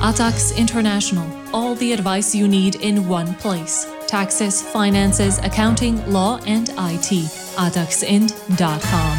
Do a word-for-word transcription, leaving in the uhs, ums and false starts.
Addax International. All the advice you need in one place. Taxes, finances, accounting, law and I T. addax ind dot com.